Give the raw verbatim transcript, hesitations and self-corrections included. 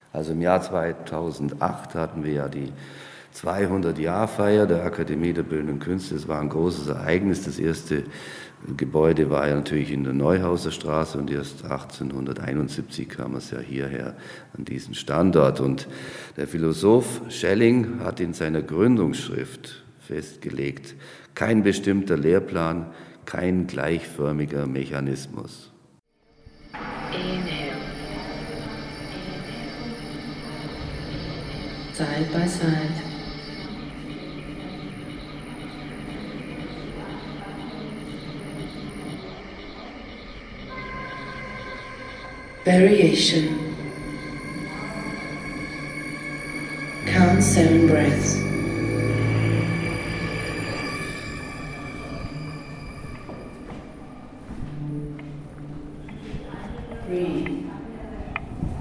Also im Jahr zweitausendacht hatten wir ja die zweihundert-Jahr-Feier der Akademie der Bildenden Künste. Es war ein großes Ereignis. Das erste Gebäude war ja natürlich in der Neuhauser Straße und erst achtzehnhunderteinundsiebzig kam es ja hierher an diesen Standort. Und der Philosoph Schelling hat in seiner Gründungsschrift festgelegt, kein bestimmter Lehrplan, kein gleichförmiger Mechanismus. Inhale. Side by side. Variation. Count seven breaths.